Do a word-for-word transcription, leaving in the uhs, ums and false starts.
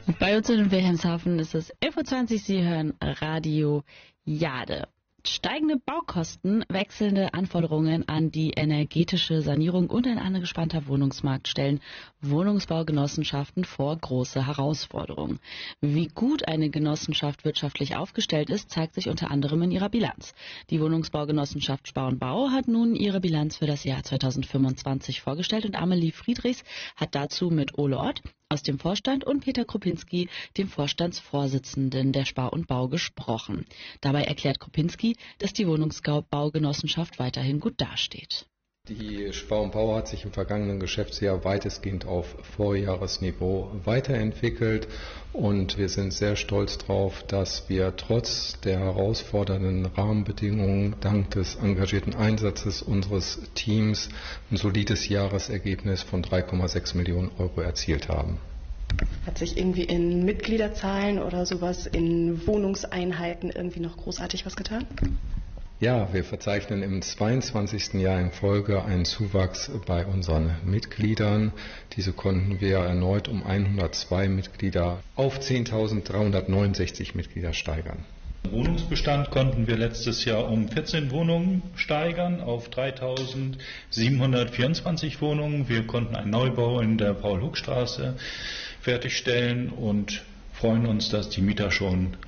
Bei uns in Wilhelmshaven ist es elf Uhr zwanzig. Sie hören Radio Jade. Steigende Baukosten, wechselnde Anforderungen an die energetische Sanierung und ein angespannter Wohnungsmarkt stellen Wohnungsbaugenossenschaften vor große Herausforderungen. Wie gut eine Genossenschaft wirtschaftlich aufgestellt ist, zeigt sich unter anderem in ihrer Bilanz. Die Wohnungsbaugenossenschaft Spar und Bau hat nun ihre Bilanz für das Jahr zweitausendfünfundzwanzig vorgestellt und Amelie Friedrichs hat dazu mit Ole Ott aus dem Vorstand und Peter Krupinski, dem Vorstandsvorsitzenden der Spar und Bau, gesprochen. Dabei erklärt Krupinski, dass die Wohnungsbaugenossenschaft weiterhin gut dasteht. Die Spar und Bau hat sich im vergangenen Geschäftsjahr weitestgehend auf Vorjahresniveau weiterentwickelt und wir sind sehr stolz darauf, dass wir trotz der herausfordernden Rahmenbedingungen dank des engagierten Einsatzes unseres Teams ein solides Jahresergebnis von drei Komma sechs Millionen Euro erzielt haben. Hat sich irgendwie in Mitgliederzahlen oder sowas, in Wohnungseinheiten irgendwie noch großartig was getan? Ja, wir verzeichnen im zweiundzwanzigsten Jahr in Folge einen Zuwachs bei unseren Mitgliedern. Diese konnten wir erneut um hundertzwei Mitglieder auf zehntausenddreihundertneunundsechzig Mitglieder steigern. Wohnungsbestand konnten wir letztes Jahr um vierzehn Wohnungen steigern auf dreitausendsiebenhundertvierundzwanzig Wohnungen. Wir konnten einen Neubau in der Paul-Huck-Straße fertigstellen und freuen uns, dass die Mieter schon